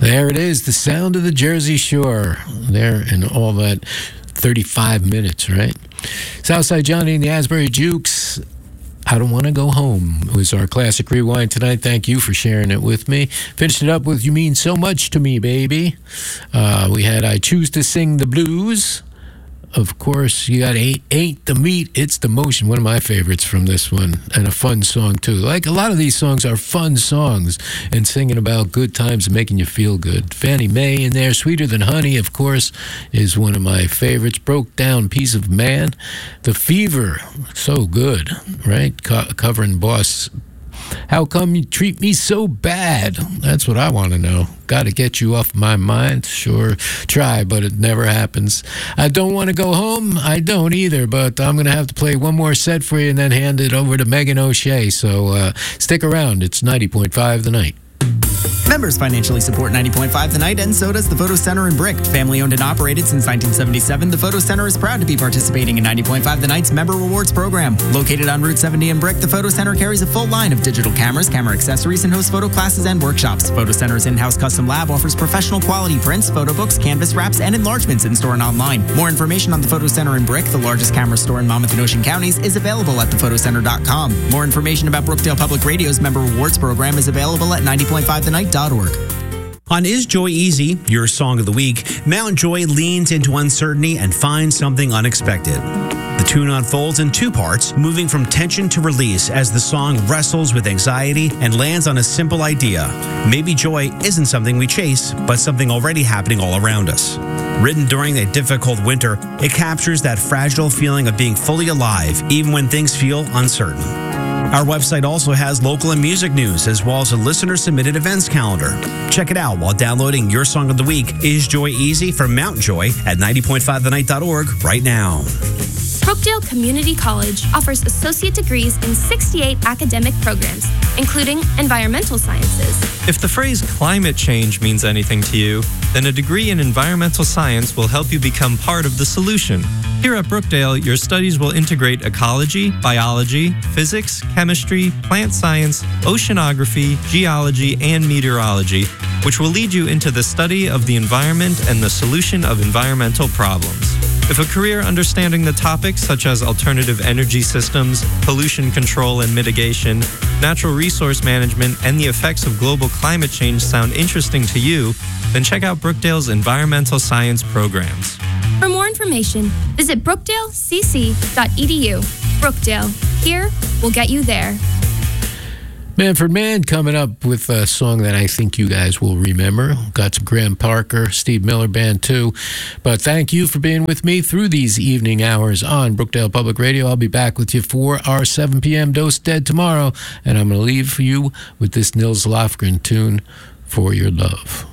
There it is, the sound of the Jersey Shore. There in all that 35 minutes, right? Southside Johnny and the Asbury Jukes. I Don't Want to Go Home was our classic rewind tonight. Thank you for sharing it with me. Finished it up with You Mean So Much to Me, Baby. We had I Choose to Sing the Blues. Of course, you got Ain't the Meat, It's the Motion, one of my favorites from this one, and a fun song, too. Like, a lot of these songs are fun songs and singing about good times and making you feel good. Fannie Mae in there, Sweeter Than Honey, of course, is one of my favorites. Broke Down Piece of Man. The Fever, so good, right? Covering Boss. How come you treat me so bad? That's what I want to know. Got to get you off my mind. Sure, try, but it never happens. I Don't Want to Go Home. I don't either, but I'm going to have to play one more set for you and then hand it over to Megan O'Shea. So stick around. It's 90.5 The Night. Members financially support 90.5 The Night, and so does the Photo Center in Brick. Family owned and operated since 1977, the Photo Center is proud to be participating in 90.5 The Night's Member Rewards program. Located on Route 70 in Brick, the Photo Center carries a full line of digital cameras, camera accessories, and hosts photo classes and workshops. Photo Center's in-house custom lab offers professional quality prints, photo books, canvas wraps, and enlargements in-store and online. More information on the Photo Center in Brick, the largest camera store in Monmouth and Ocean counties, is available at thephotoCenter.com. More information about Brookdale Public Radio's Member Rewards program is available at 90.5thenight.org. On Is Joy Easy, your song of the week, Mount Joy leans into uncertainty and finds something unexpected. The tune unfolds in two parts, moving from tension to release as the song wrestles with anxiety and lands on a simple idea. Maybe joy isn't something we chase, but something already happening all around us. Written during a difficult winter, it captures that fragile feeling of being fully alive, even when things feel uncertain. Our website also has local and music news, as well as a listener-submitted events calendar. Check it out while downloading your song of the week, Is Joy Easy, from Mount Joy at 90.5thenight.org right now. Brookdale Community College offers associate degrees in 68 academic programs, including environmental sciences. If the phrase climate change means anything to you, then a degree in environmental science will help you become part of the solution. Here at Brookdale, your studies will integrate ecology, biology, physics, chemistry, plant science, oceanography, geology, and meteorology, which will lead you into the study of the environment and the solution of environmental problems. If a career understanding the topics such as alternative energy systems, pollution control and mitigation, natural resource management, and the effects of global climate change sound interesting to you, then check out Brookdale's environmental science programs. For more information, visit brookdalecc.edu. Brookdale, here we'll get you there. Manfred Mann coming up with a song that I think you guys will remember. Got some Graham Parker, Steve Miller Band too. But thank you for being with me through these evening hours on Brookdale Public Radio. I'll be back with you for our 7 p.m. Dose Dead tomorrow. And I'm going to leave you with this Nils Lofgren tune, For Your Love.